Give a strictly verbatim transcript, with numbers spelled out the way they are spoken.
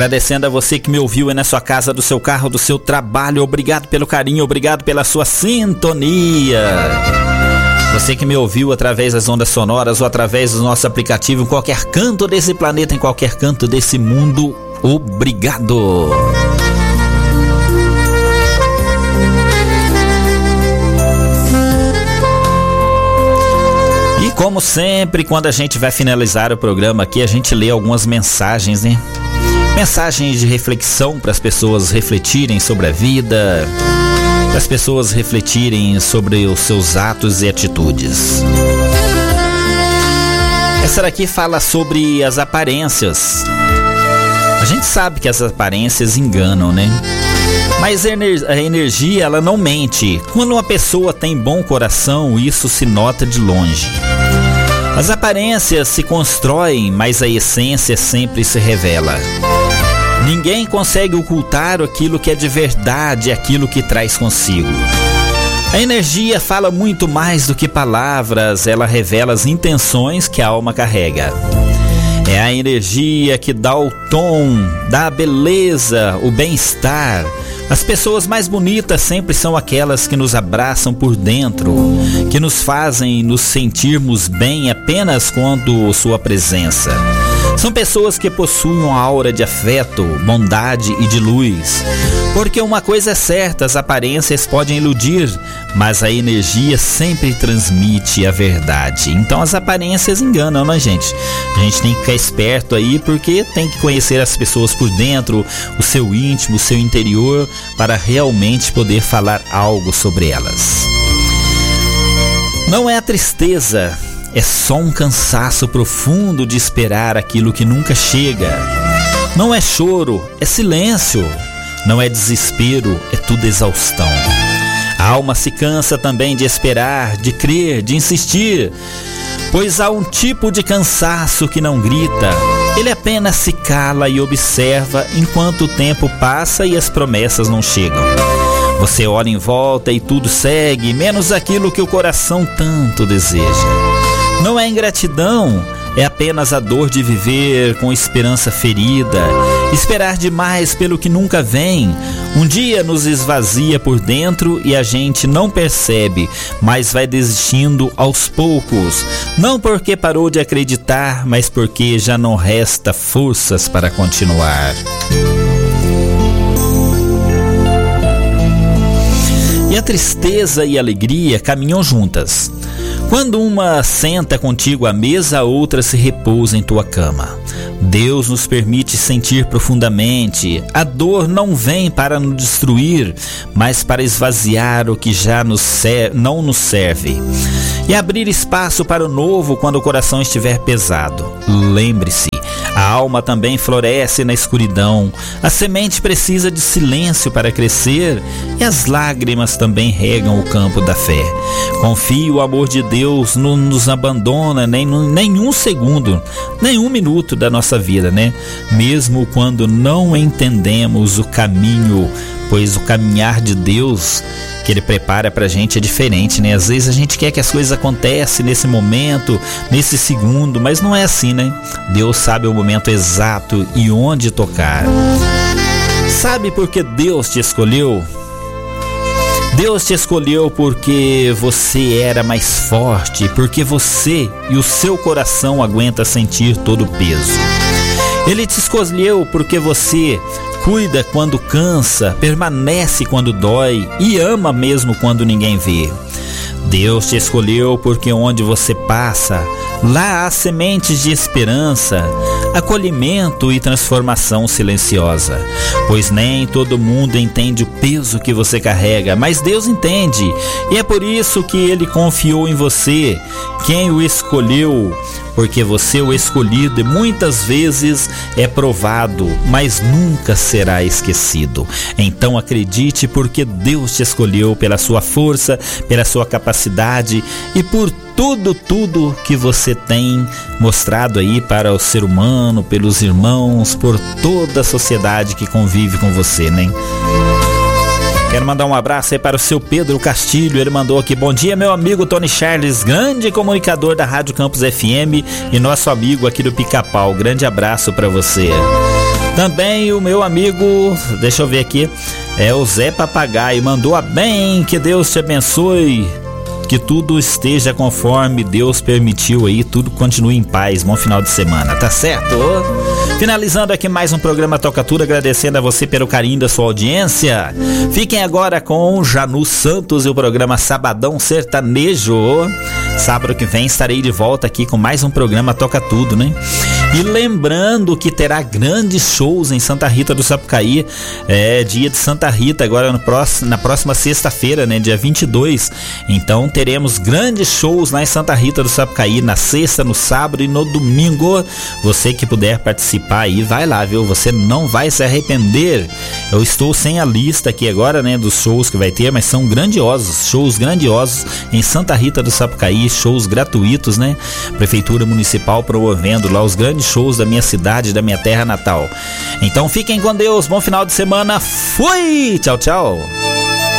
Agradecendo a você que me ouviu aí na sua casa, do seu carro, do seu trabalho. Obrigado pelo carinho, obrigado pela sua sintonia. Você que me ouviu através das ondas sonoras ou através do nosso aplicativo em qualquer canto desse planeta, em qualquer canto desse mundo, obrigado. E como sempre, quando a gente vai finalizar o programa aqui, a gente lê algumas mensagens, né? Mensagens de reflexão para as pessoas refletirem sobre a vida, para as pessoas refletirem sobre os seus atos e atitudes. Essa daqui fala sobre as aparências. A gente sabe que as aparências enganam, né? Mas a energia, ela não mente. Quando uma pessoa tem bom coração, isso se nota de longe. As aparências se constroem, mas a essência sempre se revela. Ninguém consegue ocultar aquilo que é de verdade, aquilo que traz consigo. A energia fala muito mais do que palavras, ela revela as intenções que a alma carrega. É a energia que dá o tom, dá a beleza, o bem-estar. As pessoas mais bonitas sempre são aquelas que nos abraçam por dentro, que nos fazem nos sentirmos bem apenas quando sua presença. São pessoas que possuem uma aura de afeto, bondade e de luz. Porque uma coisa é certa, as aparências podem iludir, mas a energia sempre transmite a verdade. Então as aparências enganam, né, gente? A gente tem que ficar esperto aí, porque tem que conhecer as pessoas por dentro, o seu íntimo, o seu interior, para realmente poder falar algo sobre elas. Não é a tristeza, é só um cansaço profundo de esperar aquilo que nunca chega. Não é choro, é silêncio. Não é desespero, é tudo exaustão. A alma se cansa também de esperar, de crer, de insistir, pois há um tipo de cansaço que não grita. Ele apenas se cala e observa enquanto o tempo passa e as promessas não chegam. Você olha em volta e tudo segue, menos aquilo que o coração tanto deseja. Não é ingratidão, é apenas a dor de viver com esperança ferida, esperar demais pelo que nunca vem. Um dia nos esvazia por dentro e a gente não percebe, mas vai desistindo aos poucos. Não porque parou de acreditar, mas porque já não resta forças para continuar. E a tristeza e a alegria caminham juntas. Quando uma senta contigo à mesa, a outra se repousa em tua cama. Deus nos permite sentir profundamente. A dor não vem para nos destruir, mas para esvaziar o que já nos ser, não nos serve. E abrir espaço para o novo quando o coração estiver pesado. Lembre-se, a alma também floresce na escuridão. A semente precisa de silêncio para crescer e as lágrimas também regam o campo da fé. Confie, o amor de Deus não nos abandona nem nenhum segundo, nenhum minuto da nossa vida, né? Mesmo quando não entendemos o caminho, pois o caminhar de Deus que Ele prepara pra gente é diferente, né? Às vezes a gente quer que as coisas aconteçam nesse momento, nesse segundo, mas não é assim, né? Deus sabe o momento exato e onde tocar. Sabe por que Deus te escolheu? Deus te escolheu porque você era mais forte, porque você e o seu coração aguenta sentir todo o peso. Ele te escolheu porque você cuida quando cansa, permanece quando dói e ama mesmo quando ninguém vê. Deus te escolheu porque onde você passa, lá há sementes de esperança, acolhimento e transformação silenciosa. Pois nem todo mundo entende o peso que você carrega, mas Deus entende. E é por isso que Ele confiou em você, quem o escolheu, porque você é o escolhido e muitas vezes é provado, mas nunca será esquecido. Então acredite, porque Deus te escolheu pela sua força, pela sua capacidade e por tudo, tudo que você tem mostrado aí para o ser humano, pelos irmãos, por toda a sociedade que convive com você, né? Quero mandar um abraço aí para o seu Pedro Castilho. Ele mandou aqui: bom dia, meu amigo Tony Charles, grande comunicador da Rádio Campus F M e nosso amigo aqui do Pica-Pau. Grande abraço para você. Também o meu amigo, deixa eu ver aqui, é o Zé Papagaio, mandou a bem, que Deus te abençoe, que tudo esteja conforme Deus permitiu aí, tudo continue em paz, bom final de semana, tá certo? Finalizando aqui mais um programa Toca Tudo, agradecendo a você pelo carinho da sua audiência. Fiquem agora com Janu Santos e o programa Sabadão Sertanejo. Sábado que vem estarei de volta aqui com mais um programa Toca Tudo, né? E lembrando que terá grandes shows em Santa Rita do Sapucaí, é dia de Santa Rita, agora no próximo, na próxima sexta-feira, né, dia vinte e dois. Então teremos grandes shows lá em Santa Rita do Sapucaí, na sexta, no sábado e no domingo. Você que puder participar aí, vai lá, viu? Você não vai se arrepender. Eu estou sem a lista aqui agora, né, dos shows que vai ter, mas são grandiosos, shows grandiosos em Santa Rita do Sapucaí, shows gratuitos, né? Prefeitura Municipal promovendo lá os grandes shows da minha cidade, da minha terra natal. Então fiquem com Deus, bom final de semana, fui! Tchau, tchau!